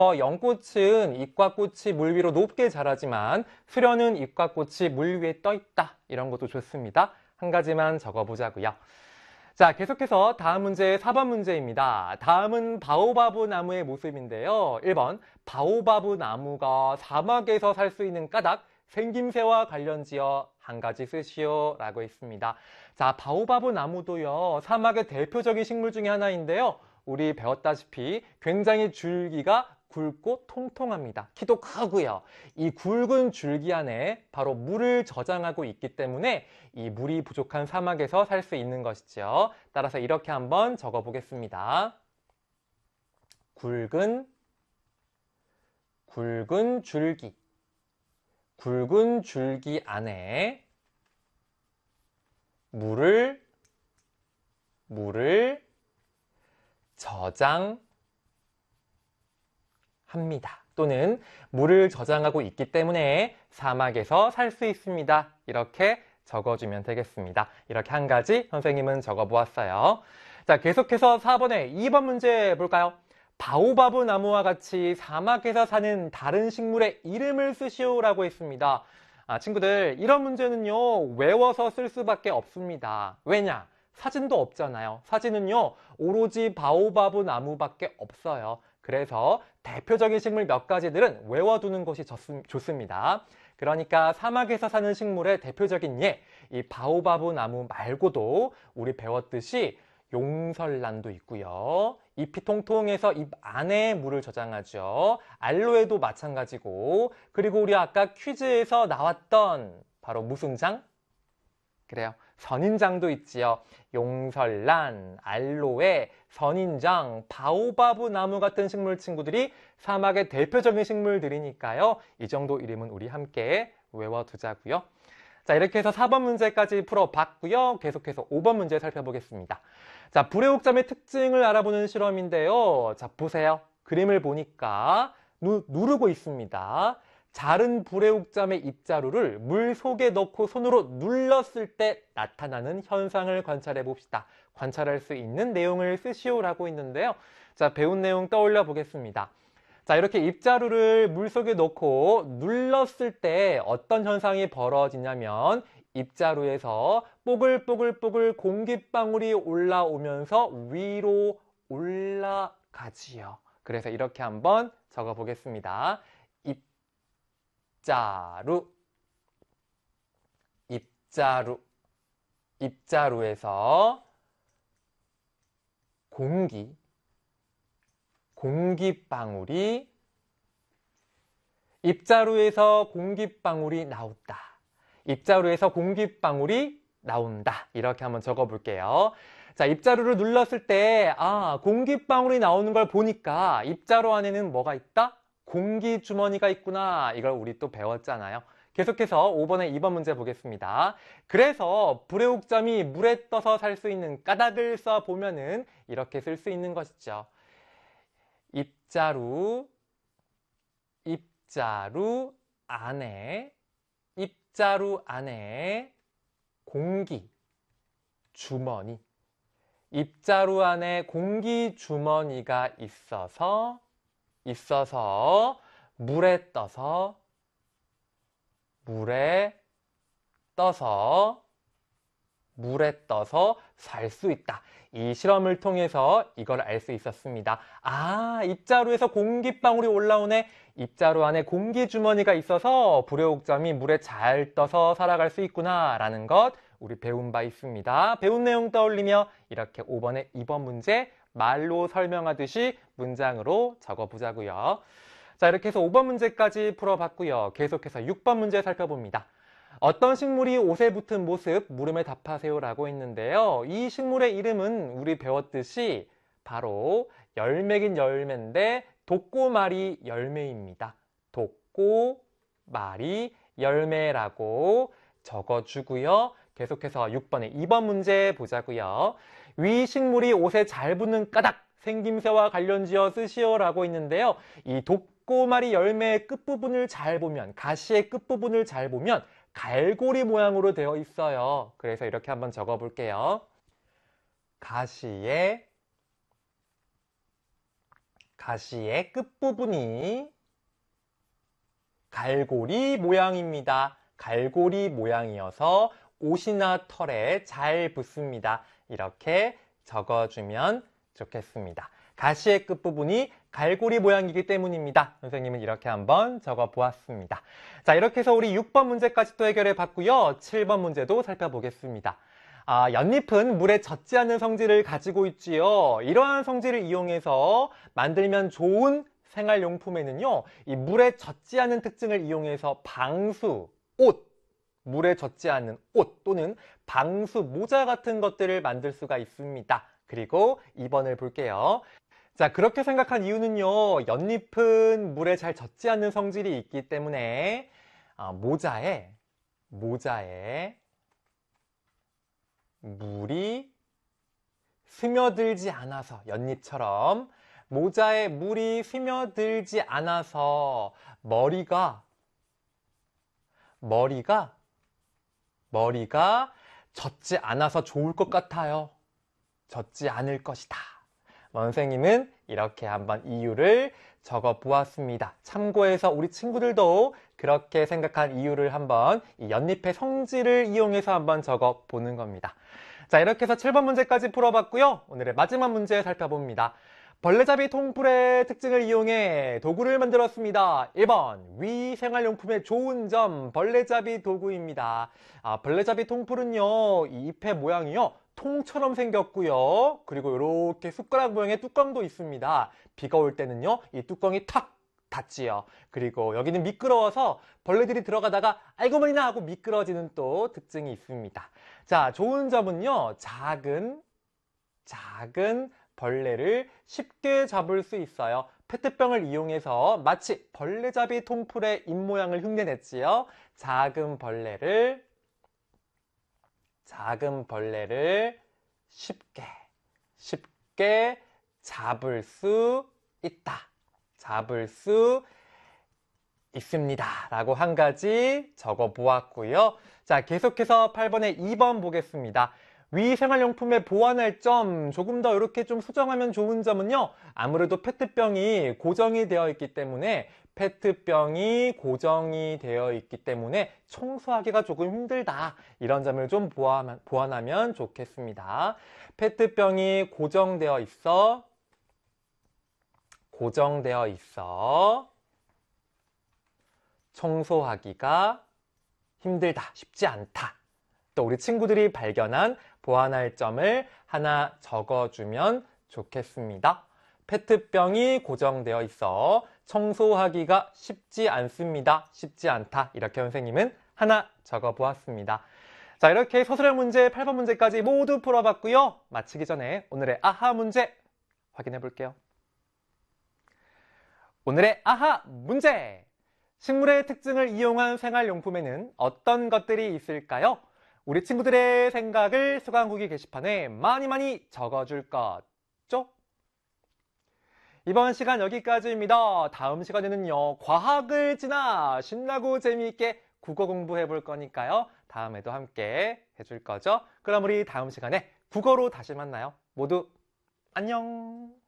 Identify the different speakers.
Speaker 1: 연꽃은 잎과 꽃이 물 위로 높게 자라지만 수련은 잎과 꽃이 물 위에 떠 있다. 이런 것도 좋습니다. 한 가지만 적어보자고요. 자, 계속해서 다음 문제 4번 문제입니다. 다음은 바오바브 나무의 모습인데요. 1번, 바오바브 나무가 사막에서 살 수 있는 까닭, 생김새와 관련지어 한 가지 쓰시오 라고 했습니다. 자, 바오바브 나무도요, 사막의 대표적인 식물 중에 하나인데요. 우리 배웠다시피 굉장히 줄기가 굵고 통통합니다. 키도 크고요. 이 굵은 줄기 안에 바로 물을 저장하고 있기 때문에 이 물이 부족한 사막에서 살 수 있는 것이죠. 따라서 이렇게 한번 적어 보겠습니다. 굵은 줄기. 굵은 줄기 안에 물을 저장합니다. 또는 물을 저장하고 있기 때문에 사막에서 살 수 있습니다. 이렇게 적어주면 되겠습니다. 이렇게 한 가지 선생님은 적어보았어요. 자, 계속해서 4번에 2번 문제 볼까요? 바오바브 나무와 같이 사막에서 사는 다른 식물의 이름을 쓰시오라고 했습니다. 친구들, 이런 문제는요, 외워서 쓸 수밖에 없습니다. 왜냐? 사진도 없잖아요. 사진은요, 오로지 바오바브 나무밖에 없어요. 그래서 대표적인 식물 몇 가지들은 외워두는 것이 좋습니다. 그러니까 사막에서 사는 식물의 대표적인 예, 이 바오바브 나무 말고도 우리 배웠듯이 용설란도 있고요. 잎이 통통해서 잎 안에 물을 저장하죠. 알로에도 마찬가지고, 그리고 우리 아까 퀴즈에서 나왔던 바로 무슨 장? 그래요. 선인장도 있지요. 용설란, 알로에, 선인장, 바오바브 나무 같은 식물 친구들이 사막의 대표적인 식물들이니까요. 이 정도 이름은 우리 함께 외워두자고요. 자, 이렇게 해서 4번 문제까지 풀어봤고요. 계속해서 5번 문제 살펴보겠습니다. 자, 불의옥잠의 특징을 알아보는 실험인데요. 자, 보세요. 그림을 보니까 누르고 있습니다. 자른 불의옥잠의 잎자루를 물 속에 넣고 손으로 눌렀을 때 나타나는 현상을 관찰해 봅시다. 관찰할 수 있는 내용을 쓰시오라고 있는데요. 자, 배운 내용 떠올려 보겠습니다. 자, 이렇게 잎자루를 물 속에 넣고 눌렀을 때 어떤 현상이 벌어지냐면 잎자루에서 뽀글뽀글뽀글 공기방울이 올라오면서 위로 올라가지요. 그래서 이렇게 한번 적어 보겠습니다. 잎자루에서 공기방울이 나온다. 잎자루에서 공기방울이 나온다. 이렇게 한번 적어 볼게요. 자, 잎자루를 눌렀을 때, 공기방울이 나오는 걸 보니까 잎자루 안에는 뭐가 있다? 공기주머니가 있구나. 이걸 우리 또 배웠잖아요. 계속해서 5번에 2번 문제 보겠습니다. 그래서 불의옥잠이 물에 떠서 살 수 있는 까닭을 써보면은 이렇게 쓸 수 있는 것이죠. 잎자루 안에 잎자루 안에 공기 주머니가 있어서 물에 떠서 살 수 있다. 이 실험을 통해서 이걸 알 수 있었습니다. 잎자루에서 공기방울이 올라오네. 잎자루 안에 공기 주머니가 있어서 불의옥잠이 물에 잘 떠서 살아갈 수 있구나 라는 것 우리 배운 바 있습니다. 배운 내용 떠올리며 이렇게 5번에 2번 문제 말로 설명하듯이 문장으로 적어보자고요. 자, 이렇게 해서 5번 문제까지 풀어봤고요. 계속해서 6번 문제 살펴봅니다. 어떤 식물이 옷에 붙은 모습 물음에 답하세요 라고 했는데요. 이 식물의 이름은 우리 배웠듯이 바로 열매긴 열매인데 독고마리 열매입니다. 독고마리 열매라고 적어주고요. 계속해서 6번에 2번 문제 보자고요. 위 식물이 옷에 잘 붙는 까닭 생김새와 관련지어 쓰시오 라고 있는데요. 이 독고마리 열매의 끝부분을 잘 보면, 가시의 끝부분을 잘 보면 갈고리 모양으로 되어 있어요. 그래서 이렇게 한번 적어 볼게요. 가시의 가시의 끝부분이 갈고리 모양입니다. 갈고리 모양이어서 옷이나 털에 잘 붙습니다. 이렇게 적어주면 좋겠습니다. 가시의 끝부분이 갈고리 모양이기 때문입니다. 선생님은 이렇게 한번 적어보았습니다. 자, 이렇게 해서 우리 6번 문제까지 또 해결해 봤고요. 7번 문제도 살펴보겠습니다. 연잎은 물에 젖지 않는 성질을 가지고 있지요. 이러한 성질을 이용해서 만들면 좋은 생활용품에는요, 이 물에 젖지 않는 특징을 이용해서 방수, 옷, 물에 젖지 않는 옷 또는 방수 모자 같은 것들을 만들 수가 있습니다. 그리고 2번을 볼게요. 자, 그렇게 생각한 이유는요, 연잎은 물에 잘 젖지 않는 성질이 있기 때문에 모자에 물이 스며들지 않아서, 연잎처럼 모자에 물이 스며들지 않아서 머리가 젖지 않아서 좋을 것 같아요. 젖지 않을 것이다. 선생님은 이렇게 한번 이유를 적어 보았습니다. 참고해서 우리 친구들도 그렇게 생각한 이유를 한번 이 연잎의 성질을 이용해서 한번 적어 보는 겁니다. 자, 이렇게 해서 7번 문제까지 풀어봤고요. 오늘의 마지막 문제 살펴봅니다. 벌레잡이 통풀의 특징을 이용해 도구를 만들었습니다. 1번, 위 생활용품의 좋은 점, 벌레잡이 도구입니다. 벌레잡이 통풀은요, 이 잎의 모양이요, 통처럼 생겼고요. 그리고 이렇게 숟가락 모양의 뚜껑도 있습니다. 비가 올 때는요, 이 뚜껑이 탁 닫지요. 그리고 여기는 미끄러워서 벌레들이 들어가다가 알고 보니나 하고 미끄러지는 또 특징이 있습니다. 자, 좋은 점은요, 작은 벌레를 쉽게 잡을 수 있어요. 페트병을 이용해서 마치 벌레잡이 통풀의 입모양을 흉내냈지요. 작은 벌레를 쉽게 잡을 수 있습니다. 라고 한 가지 적어 보았고요. 자, 계속해서 8번에 2번 보겠습니다. 위 생활용품에 보완할 점, 조금 더 이렇게 좀 수정하면 좋은 점은요, 아무래도 페트병이 고정이 되어 있기 때문에 청소하기가 조금 힘들다. 이런 점을 좀 보완하면 좋겠습니다. 페트병이 고정되어 있어 청소하기가 힘들다, 쉽지 않다. 또 우리 친구들이 발견한 보완할 점을 하나 적어주면 좋겠습니다. 페트병이 고정되어 있어 청소하기가 쉽지 않습니다. 쉽지 않다. 이렇게 선생님은 하나 적어보았습니다. 자, 이렇게 서술형 문제 8번 문제까지 모두 풀어봤고요. 마치기 전에 오늘의 아하 문제 확인해 볼게요. 오늘의 아하 문제! 식물의 특징을 이용한 생활용품에는 어떤 것들이 있을까요? 우리 친구들의 생각을 수강후기 게시판에 많이 적어줄 거죠? 이번 시간 여기까지입니다. 다음 시간에는요, 과학을 지나 신나고 재미있게 국어 공부해 볼 거니까요. 다음에도 함께 해줄 거죠? 그럼 우리 다음 시간에 국어로 다시 만나요. 모두 안녕!